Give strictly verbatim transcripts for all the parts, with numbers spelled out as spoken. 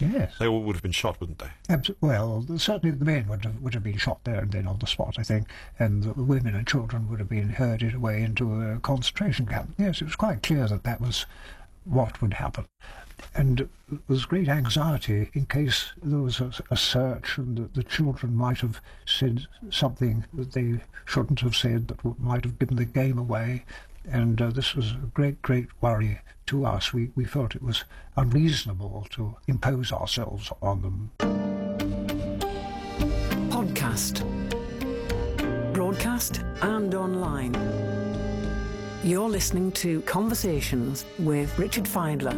Yes. They all would have been shot, wouldn't they? Abs- Well, certainly the men would have, would have been shot there and then on the spot, I think, and the women and children would have been herded away into a concentration camp. Yes, it was quite clear that that was what would happen. And there was great anxiety in case there was a, a search and the, the children might have said something that they shouldn't have said that might have given the game away. And uh, this was a great, great worry to us. We, we felt it was unreasonable to impose ourselves on them. Podcast. Broadcast and online. You're listening to Conversations with Richard Fidler.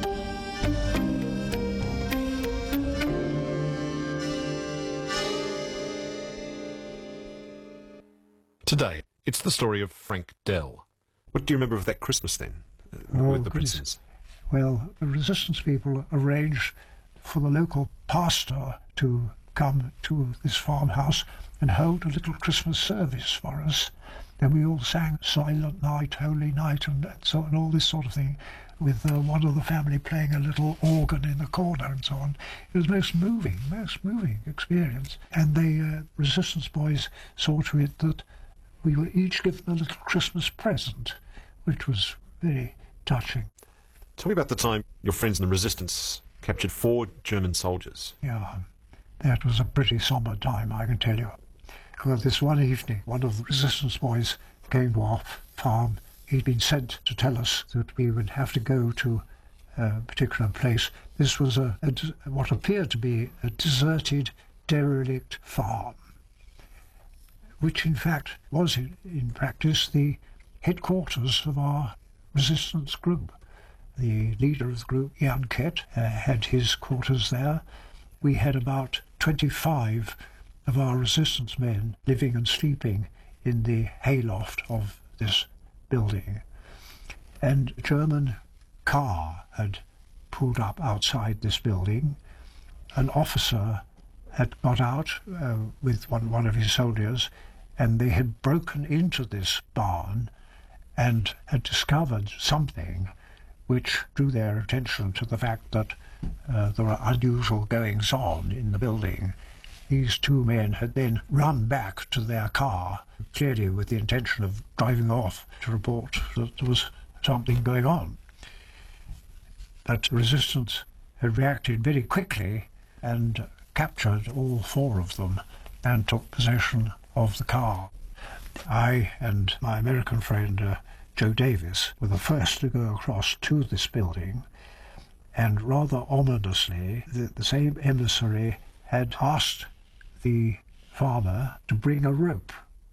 Today, it's the story of Frank Dell. What do you remember of that Christmas then, uh, Oh, with the goodness. prisoners? Well, the resistance people arranged for the local pastor to come to this farmhouse and hold a little Christmas service for us. Then we all sang Silent Night, Holy Night, and so on, all this sort of thing, with uh, one of the family playing a little organ in the corner and so on. It was most moving, most moving experience. And the uh, resistance boys saw to it that we were each given a little Christmas present, which was very touching. Tell me about the time your friends in the resistance captured four German soldiers. Yeah, that was a pretty sombre time, I can tell you. Well, this one evening, one of the resistance boys came to our farm. He'd been sent to tell us that we would have to go to a particular place. This was a, a what appeared to be a deserted, derelict farm, which in fact was in, in practice the headquarters of our resistance group. The leader of the group, Jan Kett, uh, had his quarters there. We had about twenty-five of our resistance men living and sleeping in the hayloft of this building. And a German car had pulled up outside this building. An officer had got out uh, with one, one of his soldiers, and they had broken into this barn and had discovered something which drew their attention to the fact that uh, there were unusual goings-on in the building. These two men had then run back to their car, clearly with the intention of driving off to report that there was something going on. But resistance had reacted very quickly and captured all four of them and took possession of the car. I and my American friend uh, Joe Davis were the first to go across to this building, and rather ominously the, the same emissary had asked the farmer to bring a rope.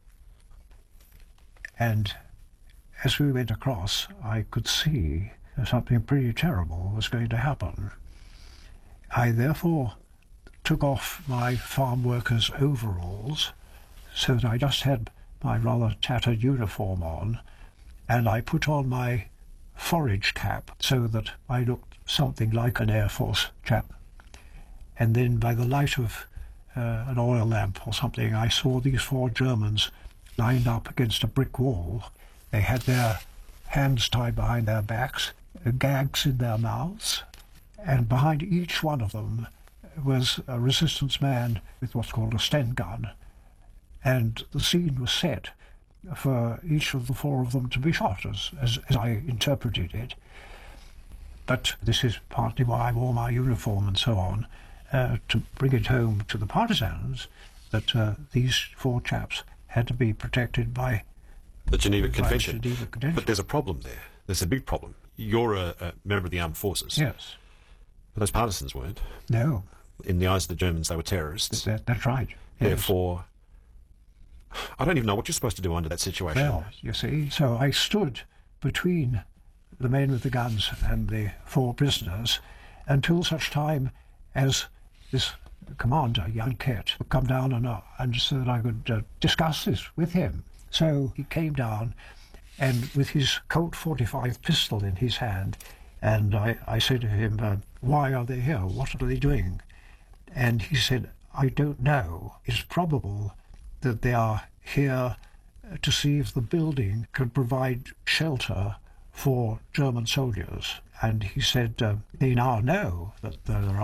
And as we went across, I could see something pretty terrible was going to happen. I therefore took off my farm worker's overalls so that I just had my rather tattered uniform on, and I put on my forage cap so that I looked something like an Air Force chap. And then by the light of uh, an oil lamp or something, I saw these four Germans lined up against a brick wall. They had their hands tied behind their backs, uh, gags in their mouths, and behind each one of them was a resistance man with what's called a Sten gun. And the scene was set for each of the four of them to be shot, as, as, as I interpreted it. But this is partly why I wore my uniform and so on, uh, to bring it home to the partisans that uh, these four chaps had to be protected by The Geneva by Convention. the Geneva Convention. But there's a problem there. There's a big problem. You're a, a member of the armed forces. Yes. But those partisans weren't. No. In the eyes of the Germans, they were terrorists. That, that's right. Yes. Therefore, I don't even know what you're supposed to do under that situation. Well, you see, so I stood between the men with the guns and the four prisoners until such time as this commander, Jan Kett, would come down and, uh, and so that I could uh, discuss this with him. So he came down, and with his Colt forty-five pistol in his hand, and I, I said to him, uh, why are they here? What are they doing? And he said, I don't know. It's probable that they are here to see if the building can provide shelter for German soldiers. And he said, uh, they now know that there are